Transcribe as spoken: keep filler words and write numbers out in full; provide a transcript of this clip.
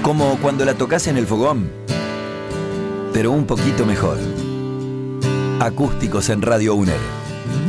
Como cuando la tocas en el fogón, pero un poquito mejor. Acústicos en Radio UNER.